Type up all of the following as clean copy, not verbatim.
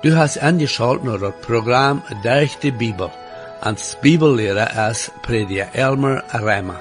Du hast angeschaut naar het programma Durch die Bibel. Als Bibellehrer ist Prediger Elmer Reimer.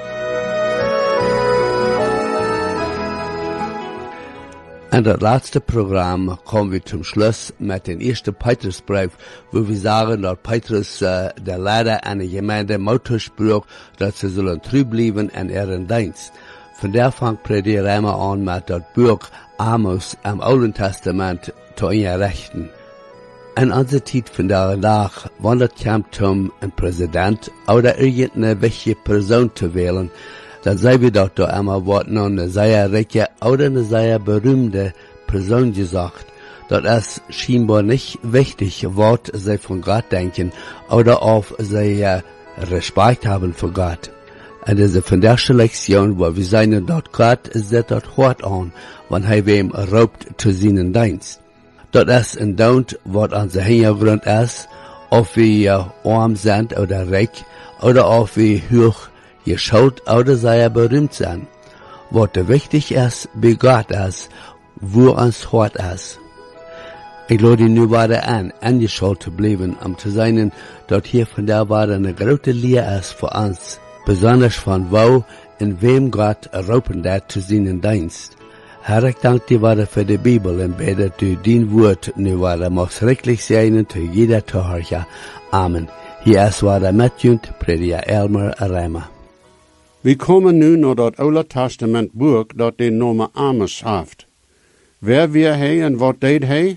In das letzte Programm kommen wir zum Schluss mit dem ersten Petrusbrief, wo wir sagen, dass Petrus der Leiter einer Gemeinde Mut braucht, dass sie sollen treu bleiben in ihren Dienst. Von der fängt Prediger Reimer an mit das Buch Amos im Alten Testament zu ihrer Rechten. In unserer Zeit von der Tag, wenn es kommt, ein Präsident oder irgendeine wichtige Person zu wählen, dann sei wir doch da immer Wort noch eine sehr reiche oder eine sehr berühmte Person gesagt. Das ist scheinbar nicht wichtig, was sie von Gott denken oder auf sie Respekt haben für Gott. Und diese von der Lektion, wo wir sagen, dort Gott setzt dort hart an, wenn wem raubt zu seinen Dienst. Das ist ein Don't, was unser Hintergrund ist, ob wir arm sind oder reich, oder ob wir hoch geschaut oder sehr berühmt sind. Was wichtig ist, bei Gott ist, wo uns hart ist. Ich lade nu weiter an, angeschaut zu bleiben, zu sein, dort hier von der Warte eine große Lehre ist für uns, besonders von wo, in wem Gott rauben wird zu seinen Dienst. Herr, ich danke dir weiter für die Bibel und bete, du dein Wort nu weiter machst schrecklich sein zu jeder Zuhörer. Amen. Hier ist weiter mitjünd, Prediger Elmer Reimer. Wir kommen nun naar dat Oude Testament Buch dat den Namen Amos heeft. Wer wir hij en wat deed hij?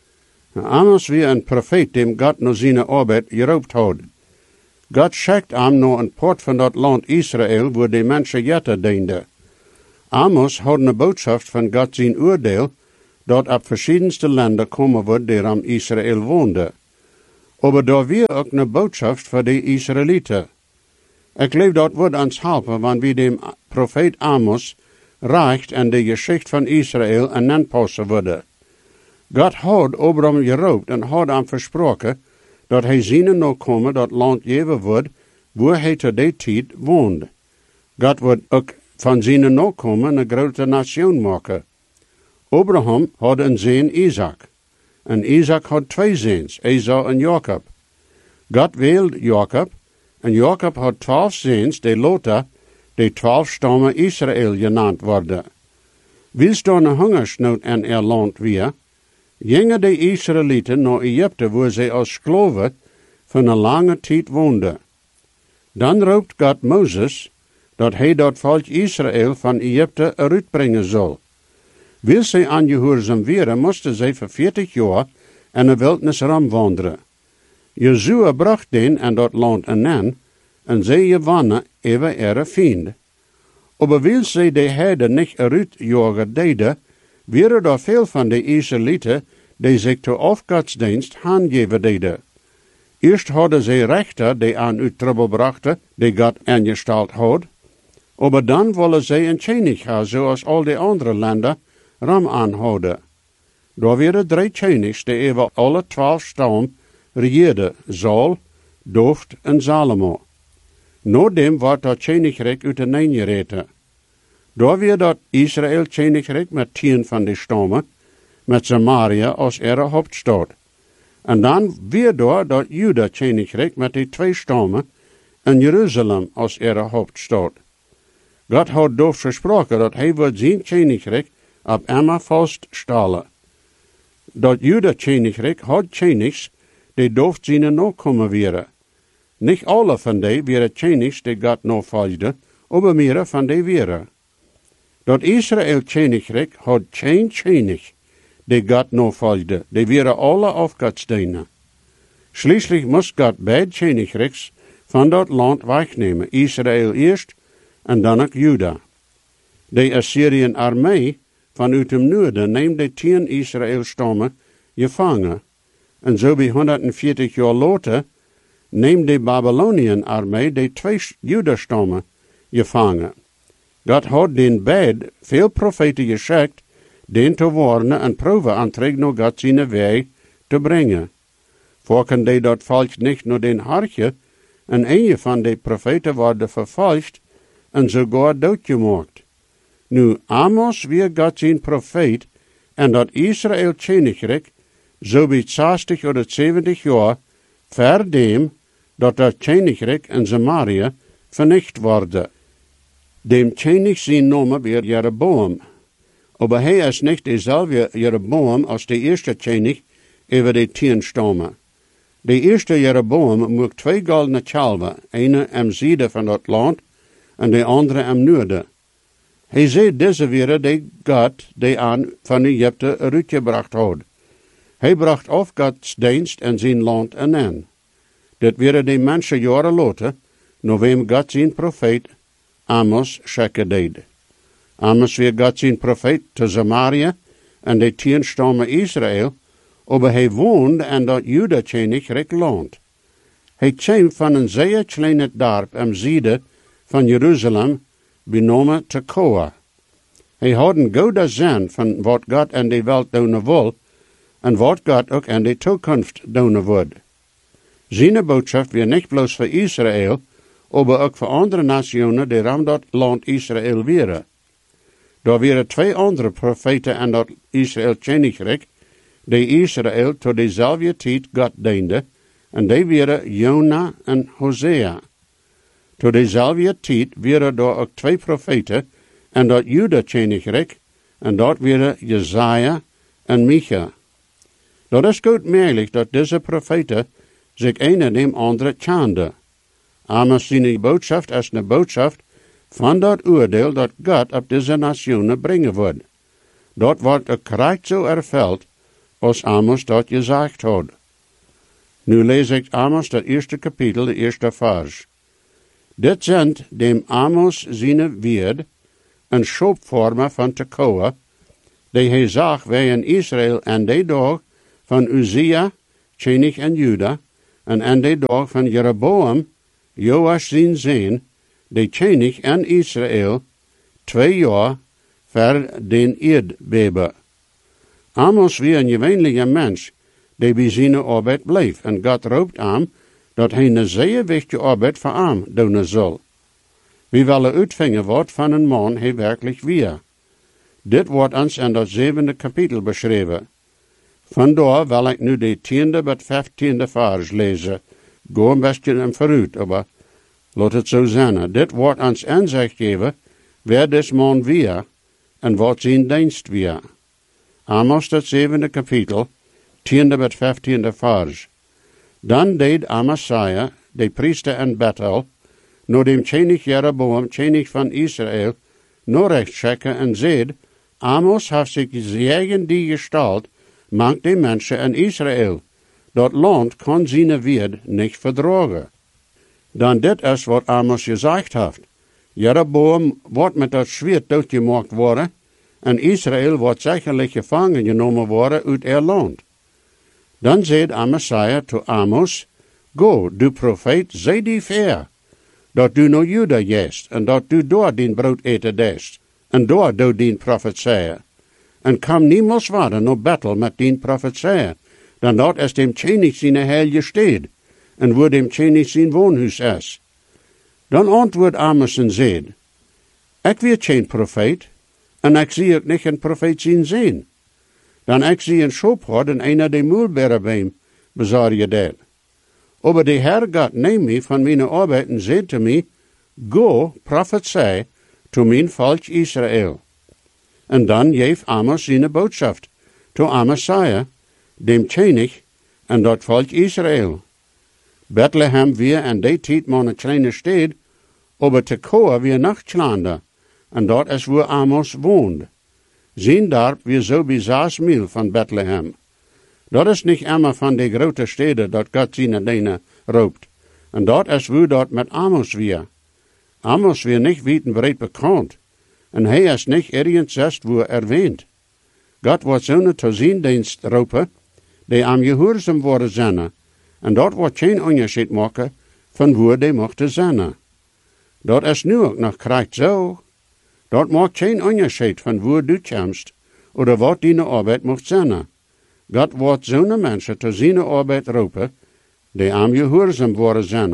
Amos wie een Prophet, dem Gott naar zijn arbeid geroopt had. Gott schickt hem naar een poort van dat land Israël, waar de mensen jetten dienden. Amos had een boodschap van God zijn oordeel, dat op verschiedenste landen komen wordt die am Israël woonden. Maar daar weer ook een boodschap voor de Israëlieten. Ik geloof dat wordt ons helpen, wanneer we dem Prophet Amos recht en de geschichte van Israël en aanpassen worden. God had Abraham geroopt en had hem versproken dat hij zijn nakomen dat land geven wordt, waar hij te die tijd woonde. God wordt ook van zijn nakomen een grote nation maken. Abraham had een zoon Isaac. En Isaac had 2 zoons, Esau en Jacob. God wilde Jacob, en Jacob had 12 zoons, die later de 12 stammen Israël genaamd worden. Wils er een hongersnood in land weer, gingen de Israëlieten naar Egypte, waar zij als slaven van een lange tijd woonden. Dan roept God Mozes, dat hij dat volk Israël van Egypte eruit brengen zal. Wil zij aangehoorzaam werden, moesten zij voor 40 jaar in de wildnis rondwandelen. Jozua bracht den en dat land aan, en zij gewannen even ihre vrienden. Maar wil zij de heiden niet eruit jagen deden, waren er veel van de Israëlieten die zich tot afgodsdienst aangeven deden. Eerst hadden zij rechter die aan uit trouble brachten, die God aangesteld had, maar dan willen zij een koning hebben, zoals al die andere landen ram aanhouden. Daar waren 3 konings die over alle 12 stammen regeerden, Saul, Doft en Salomo. Nadem werd dat koninkrijk uiteengereten. Daar werd dat Israël koninkrijk met 10 van de stammen, met Samaria als ihre hoofdstad. En dan werd daar dat Juda koninkrijk met de 2 stammen en Jeruzalem als ihre hoofdstad. God had Doft versproken dat hij wordt zijn koninkrijk op Emma vaststellen. Dat Juda koninkrijk had konings die Doft zijn nakomen waren. Niet alle van die waren konings die God navolgden, maar meer van die waren. Dat Israël koninkrijk had geen koning die God navolgde, die waren alle afgodsdienen. Schließlich moest God beide koninkrijks van dat land wegnemen, Israël eerst en dan ook Juda. De Assyrische armee vanuit het noorden neemt de 10 Israël stammen gevangen. En zo bij 140 jaar later neemt de Babylonian armee de 2 Juda-stammen gevangen. God had den beid veel profeten geschikt, den te warnen en proeven aantrek naar God zijn weg te brengen. Voorken die dat volk niet naar den hartje, en een van de profeten worden vervolgd en sogar doodgemaakt. Nu, Amos weer God zijn profeet, en dat Israël koninkrijk so wie 60 oder 70 Jahre vor dem, dat das Königreich in Samaria vernicht wurde. Dem König sein Name wird Jeroboam. Aber er ist nicht derselbe Jeroboam als der erste König über die 10 Stämme. Der erste Jeroboam mocht 2 goldene Kalven, eine am Süden von dat Land und die andere am Norden. Hij zei deze weer die Gott, die aan van Egypte uitgebracht had. Hij bracht auf Gods dienst en zijn land aan. Dit werden die mensen jaren later, naar wem God zijn profeet Amos schicken deed. Amos weer God zijn profeet te Samaria en de 10 stammen Israël, aber hij woonde en dat Juda-Königreich land. Hij kwam van een zeer kleine dorp am Zuiden van Jeruzalem, benomen Tekoa. Hij had een goede zin van wat God in de wereld doen wil, en wat God ook in de toekomst doen wordt. Zijn boodschap weer niet bloos voor Israël, maar ook voor andere nationen die ram dat land Israël waren. Daar waren 2 andere profeten in dat Israël Königreich, die Israël tot dezelfde tijd God diende, en die waren Jona en Hosea. Tot dezelfde tijd waren daar ook 2 profeten en dat Juda-Königreich, en dat waren Jesaja en Micha. Dat is goed mogelijk dat deze profeten zich een en dem andere kenden. Amos zijn boodschap is een boodschap van dat oordeel dat God op deze nationen brengen wordt. Dat wordt ook correct zo ervuld als Amos dat gezegd had. Nu lees ik Amos dat eerste kapitel, de eerste vers. Dit zijn dem Amos zijn weerd, een schoopvormer van Tekoa, die hij zag wij in Israël en die dag van Uzia, König en Juda, en die dag van Jeroboam, Joas zijn zoon, die König en Israël, 2 jaar voor den Erdbeben. Amos wie een gewöhnliche mens, die bij zijn arbeid bleef, en God roept aan dat hij een zeer wichtige arbeid voor hem doen zal. We willen uitvingen wat van een man hij werkelijk weer. Dit wordt ons in dat 7e kapitel beschreven. Vandaar wil ik nu de 10e tot 15e vers lezen. Go een beetje vooruit, maar laat het zo zijn. Dit wordt ons inzicht geven, wer des man weer, en wat zijn dienst weer. Amos dat 7e kapitel, 10e tot 15e vers. Dan deed Amasia, de priester in Bethel, naar dem König Jeroboam, König van Israël, naar rechts checken en zeid, Amos heeft zich tegen die gestalt, mangt de mensen in Israël. Dat land kan zijn weerd niet verdragen. Dan dit is wat Amos gezegd heeft. Jeroboam wordt met dat zwaard doodgemaakt worden, en Israël wordt zekerlijk gevangen genomen worden uit er land. Dan zei Amasia tot Amos, Go, du profeet, zei die fair, dat du naar Juda jest, en dat du daar din brood eten dest, en daar doe din profetieën. En kom niemals verder naar Bethel met din profetieën, dan dat is dem König zijn heilige stad, en wo dem König zijn woonhuis is. Dan antwoord Amos en zei, ik weet geen profeet, en ik zie ook niet een profeet zijn. Dan ik zie een schoopherd en einer de muilberen bij hem, bezorg je dat. Aber de Herr God neemt mij van mijn arbeid en zei te mij, Go, prophesy to mijn volk Israël. En dan geef Amos zijn boodschap, to Amasia, dem König, en dat volk Israël. Bethlehem weer en die tijd maar een kleine stad, aber Tekoa weer nog kleiner, en dat is waar Amos woont. Zijn dorp weer zo bij 6 mijl van Bethlehem. Dat is niet immer van de grote steden dat God zijn dingen roept. En dat is waar dat met Amos weer. Amos weer niet wijdverbreid bekend. En hij is niet ergens zest waar erwähnt. God wordt zo'n te zijn dienst roepen, die am gehoorzaam worden zijn. En dat wordt geen onderscheid maken van waar die mochten zijn. Dat is nu ook nog krijgt zo. Dat maakt geen onderscheid van waar du komst, oder wat die arbeid mocht zijn. God wordt zo'n mensen te zijn arbeid roepen, die am gehoorzaam worden zijn.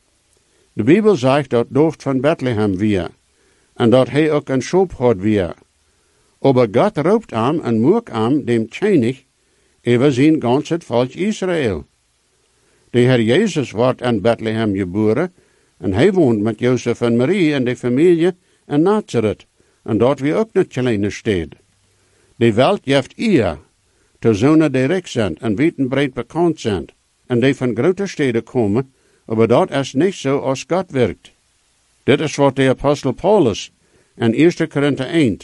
De Bijbel zegt dat Docht van Bethlehem weer, en dat hij ook een schoopherd weer. Aber God roept aan en moekt aan dem König over zijn ganse volk Israël. De Heer Jezus wordt in Bethlehem geboren en hij woont met Jozef en Marie en de familie in Nazareth. En dort wie ook een kleine stad. De welt heeft eer, te zonen die rijk zijn en wijdverbreid bekend zijn. En die van grote steden komen, maar dat is niet zo als God werkt. Dit is wat de apostel Paulus in 1 Korinther 1,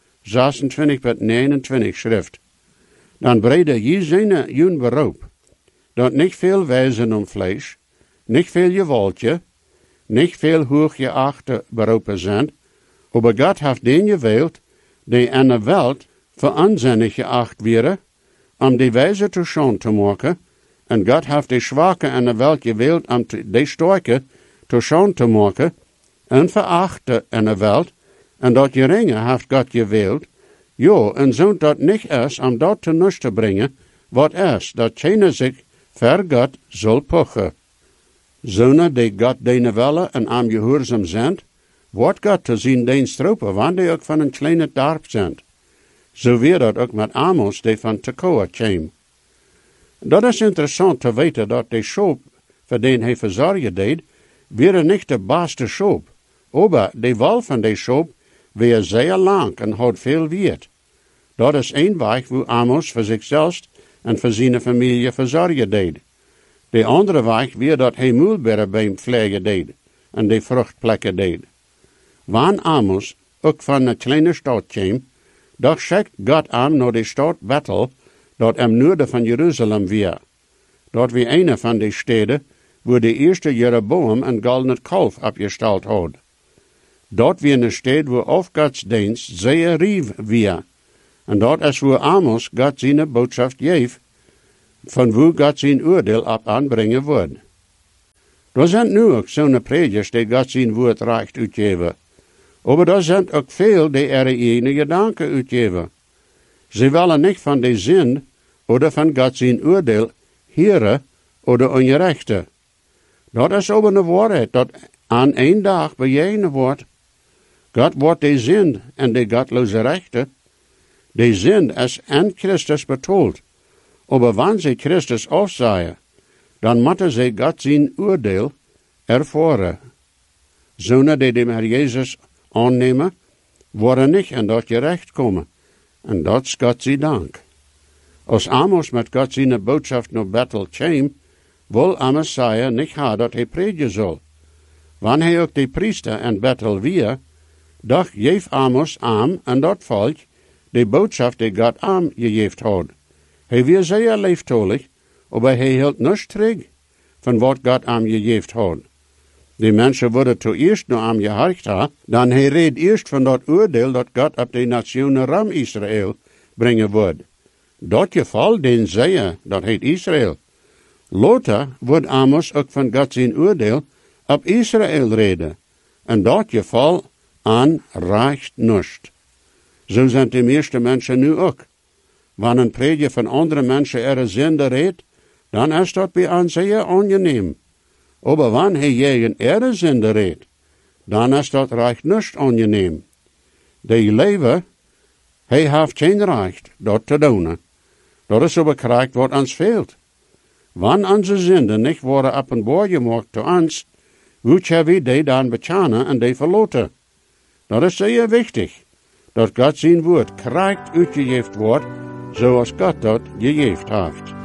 26-29 schrift. Dan breide je zijn jun beroep, dat niet veel wijzen om vlees, niet veel gewaltje, niet veel hooggeachte beroepen zijn, maar God heeft den gewählt, die in de welt veranzinnig geacht werden, om die wijze te schoon te maken, en God heeft de zwakke in de welt gewählt, om de sterke te schoon te maken, en verachte in de welt, en dat geringe heeft God gewählt, jo, en zo dat niet is, om dat te nus te brengen, wat is, dat geen zich ver God zal pochen. Zonen die God denen willen en am gehoorzaam zijn, wordt God te zien den stropen, wanneer die ook van een kleine dorp zijn. Zo weer dat ook met Amos die van Tekoa kwam. Dat is interessant te weten dat de schoop, voor den hij verzorgen deed, weer niet de beste schoop. Maar de wal van de schoop weer zeer lang en had veel wierd. Dat is een weg wo Amos voor zichzelf en voor zijn familie verzorgen deed. De andere weg weer dat hij mulberry bij hem vliegen deed en de vruchtplekken deed. Wanneer Amos ook van een kleine stad kwam, doch schickt God aan naar de stad Bethel, dat im noorden van Jeruzalem weer. Dat wie een van de steden, wo de eerste Jeroboam een goldenen kalf opgesteld had. Dat wie een stad wo afgodsdienst zeer rief weer. En dat is wo Amos God zijn boodschap geeft, van wo God zijn oordeel op aanbrengen wordt. Er zijn nu ook zo'n predikers die God zijn woord recht uitgeven. Maar er zijn ook veel die er eigen gedanken uitgeven. Ze willen niet van de zin of van God zijn oordeel heren of ongerechte. Dat is ook een waarheid dat aan één dag bejegend wordt. God wordt de zin en de godloze rechte. De zin is in Christus betoeld. Maar wanneer ze Christus afzaaien, dan moeten ze God zijn oordeel ervaren. Zonen die de Heer Jezus aannemen, worden niet in dat gerecht komen. En dat is God zijn dank. Als Amos met God zijn boodschap naar Bethel kwam, wil Amos zeggen niet ha dat hij predigen zal. Wanneer hij ook de priester in Bethel weer, doch geef Amos aan en dat volk de boodschap die God aan gegeven had. Hij was zeer liefdollig, maar hij hield niets terug van wat God aan gegeven had. Die mensen worden eerst naar hem geharkt ha, dan hij reed eerst van dat oordeel dat God op de nationen ram Israël brengen wordt. Dat geval den zeer, dat heet Israël. Later wordt Amos ook van God zijn oordeel op Israël reden. En dat geval aan reicht niets. Zo zijn de meeste mensen nu ook. Wanneer een prediker van andere mensen er zinde redt, dan is dat bij ons zeer aangeneem. Maar wanneer hij een er zinde redt, dan is dat recht niet aangeneem. De leven, hij heeft geen recht dat te doen. Dat is zo bekrijgt wat ons veelt. Wanneer onze zinden niet worden openbaar gemaakt te ons, moeten we die dan bekennen en die verlaten. Dat is zeer wichtig, dat God zijn woord correct uitgegeven wordt, zoals God dat gegeven heeft.